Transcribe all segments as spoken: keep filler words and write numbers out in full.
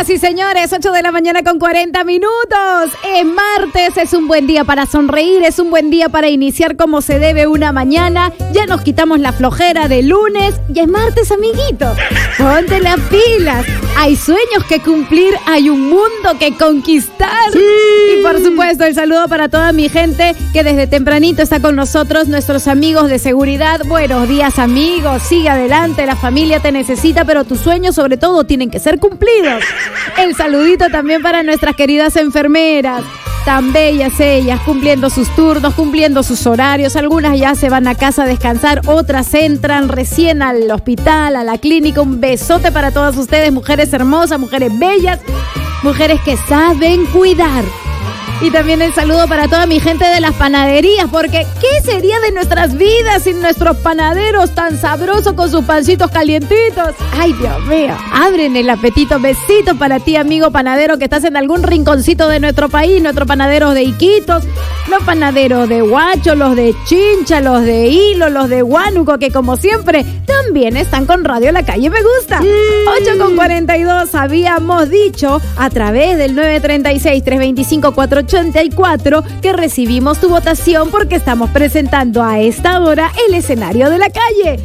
Señoras y señores, ocho de la mañana con cuarenta minutos. Es martes, es un buen día para sonreír, es un buen día para iniciar como se debe una mañana. Ya nos quitamos la flojera de lunes y es martes, amiguito. Ponte las pilas. Hay sueños que cumplir, hay un mundo que conquistar. Sí. Y por supuesto, el saludo para toda mi gente que desde tempranito está con nosotros, nuestros amigos de seguridad. Buenos días, amigos. Sigue adelante, la familia te necesita, pero tus sueños sobre todo tienen que ser cumplidos. El saludito también para nuestras queridas enfermeras, tan bellas ellas, cumpliendo sus turnos, cumpliendo sus horarios. Algunas ya se van a casa a descansar, otras entran recién al hospital, a la clínica. Un besote para todas ustedes, mujeres hermosas, mujeres bellas, mujeres que saben cuidar. Y también el saludo para toda mi gente de las panaderías, porque ¿qué sería de nuestras vidas sin nuestros panaderos tan sabrosos con sus pancitos calientitos? Ay, Dios mío, abren el apetito. Besito para ti, amigo panadero, que estás en algún rinconcito de nuestro país, nuestros panaderos de Iquitos, los panaderos de Huacho, los de Chincha, los de Hilo, los de Huánuco, que como siempre también están con Radio La Calle Me Gusta. Sí. ocho con cuarenta y dos, habíamos dicho a través del nueve tres seis, tres dos cinco, cuatro ochenta y cuatro que recibimos tu votación porque estamos presentando a esta hora el escenario de la calle.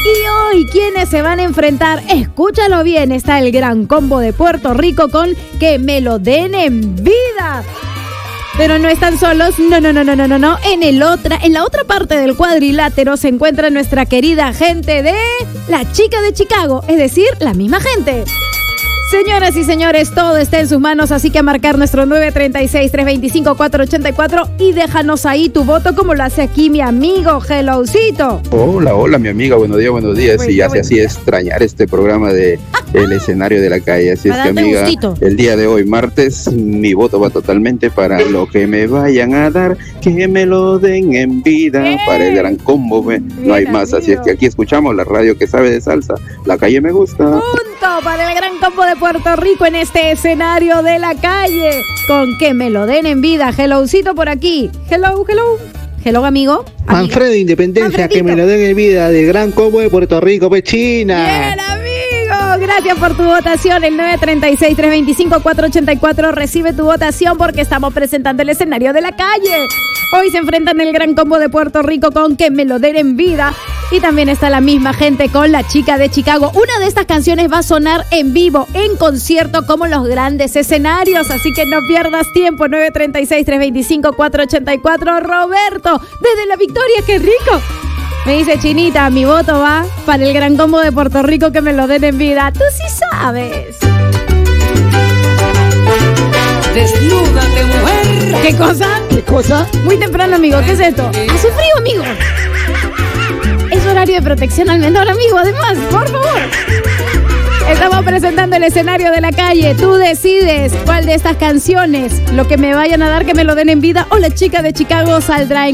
Y hoy, ¿quiénes se van a enfrentar? Escúchalo bien, está el gran combo de Puerto Rico con Que Me Lo Den en Vida. Pero no están solos, no, no, no, no, no, no, no. En el otra, en la otra parte del cuadrilátero se encuentra nuestra querida gente de La Chica de Chicago, es decir, la misma gente. Señoras y señores, todo está en sus manos, así que a marcar nuestro nueve tres seis, tres dos cinco, cuatro ochenta y cuatro y déjanos ahí tu voto como lo hace aquí mi amigo Hellocito. Hola, hola mi amiga, buenos días, buenos días. Bueno, y hace así días. extrañar este programa de El Escenario de la Calle. Así para es que amiga, gustito. El día de hoy, martes, mi voto va totalmente para lo que me vayan a dar, que me lo den en vida, ¡eh! Para el gran combo, ¿ve? No Bien, hay más, amigo. Así es que aquí escuchamos la radio que sabe de salsa, La Calle Me Gusta. Punto para el gran combo de Puerto Rico en este escenario de la calle, con Que Me Lo Den en Vida. Hellocito por aquí. Hello, hello. Hello, amigo. Manfredo Independencia, Manfredito. Que Me Lo Den en Vida, del gran combo de Puerto Rico, Pechina. Bien, amigo. Gracias por tu votación. El nueve tres seis, tres dos cinco, cuatro ochenta y cuatro recibe tu votación porque estamos presentando el escenario de la calle. Hoy se enfrentan el gran combo de Puerto Rico con Que Me Lo Den en Vida. Y también está la misma gente con La Chica de Chicago. Una de estas canciones va a sonar en vivo, en concierto, como los grandes escenarios. Así que no pierdas tiempo. nueve tres seis, tres dos cinco, cuatro ochenta y cuatro. Roberto, desde La Victoria, qué rico. Me dice Chinita, mi voto va para el gran combo de Puerto Rico, Que Me Lo Den en Vida. Tú sí sabes. Desnúdate, mujer. ¿Qué cosa? ¿Qué cosa? Muy temprano, amigo. ¿Qué es esto? Hace frío, amigo. Es horario de protección al menor, amigo. Además, por favor. Estamos presentando el escenario de la calle. Tú decides cuál de estas canciones, lo que me vayan a dar, Que Me Lo Den en Vida, o La Chica de Chicago, saldrá en